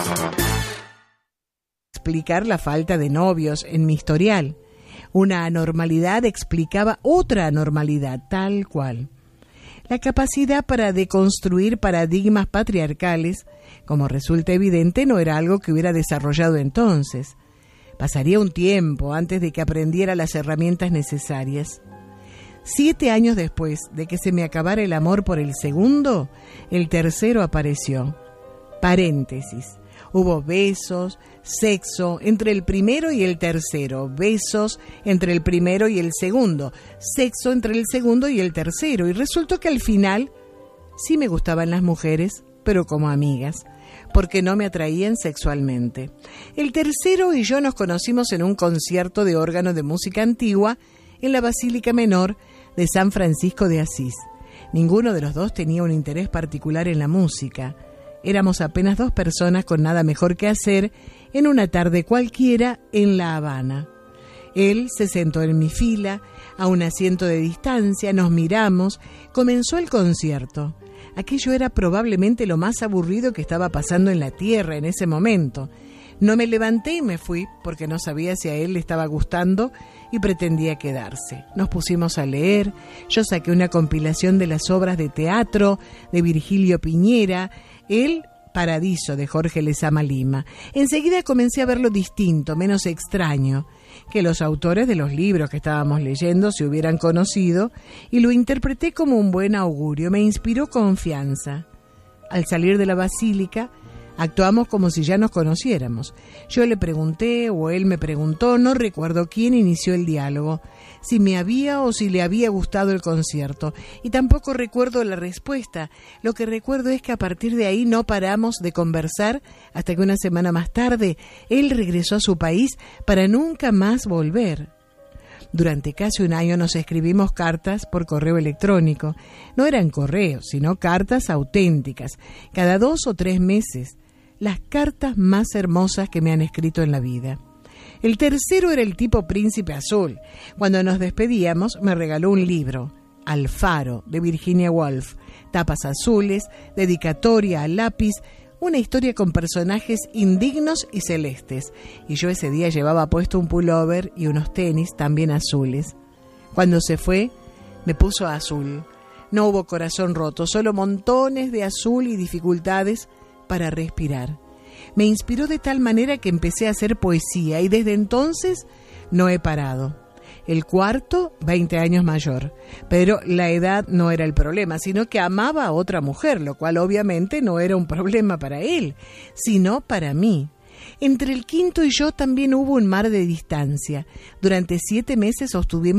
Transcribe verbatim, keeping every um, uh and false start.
Explicar la falta de novios en mi historial. Una anormalidad explicaba otra anormalidad, tal cual. La capacidad para deconstruir paradigmas patriarcales, como resulta evidente, no era algo que hubiera desarrollado entonces. Pasaría un tiempo antes de que aprendiera las herramientas necesarias. Siete años después de que se me acabara el amor por el segundo, el tercero apareció. Paréntesis. Hubo besos, sexo entre el primero y el tercero, besos entre el primero y el segundo, sexo entre el segundo y el tercero, y resultó que al final sí me gustaban las mujeres, pero como amigas, porque no me atraían sexualmente. El tercero y yo nos conocimos en un concierto de órgano de música antigua en la Basílica Menor de San Francisco de Asís. Ninguno de los dos tenía un interés particular en la música. Éramos apenas dos personas con nada mejor que hacer en una tarde cualquiera en La Habana. Él se sentó en mi fila, a un asiento de distancia, nos miramos, comenzó el concierto. Aquello era probablemente lo más aburrido que estaba pasando en la tierra en ese momento. No me levanté y me fui porque no sabía si a él le estaba gustando y pretendía quedarse. Nos pusimos a leer, yo saqué una compilación de las obras de teatro de Virgilio Piñera, El Paradiso de Jorge Lezama Lima. Enseguida comencé a verlo distinto, menos extraño, que los autores de los libros que estábamos leyendo se hubieran conocido, y lo interpreté como un buen augurio. Me inspiró confianza. Al salir de la basílica, actuamos como si ya nos conociéramos. Yo le pregunté o él me preguntó, no recuerdo quién inició el diálogo, si me había o si le había gustado el concierto, y tampoco recuerdo la respuesta. Lo que recuerdo es que a partir de ahí no paramos de conversar hasta que una semana más tarde él regresó a su país para nunca más volver. Durante casi un año nos escribimos cartas por correo electrónico. No eran correos, sino cartas auténticas, cada dos o tres meses. Las cartas más hermosas que me han escrito en la vida. El tercero era el tipo príncipe azul. Cuando nos despedíamos me regaló un libro, Alfaro, de Virginia Woolf, tapas azules, dedicatoria a lápiz, una historia con personajes indignos y celestes, y yo ese día llevaba puesto un pullover y unos tenis también azules. Cuando se fue, me puso azul. No hubo corazón roto, solo montones de azul y dificultades para respirar. Me inspiró de tal manera que empecé a hacer poesía y desde entonces no he parado. El cuarto, veinte años mayor, pero la edad no era el problema, sino que amaba a otra mujer, lo cual obviamente no era un problema para él, sino para mí. Entre el quinto y yo también hubo un mar de distancia. Durante siete meses sostuvimos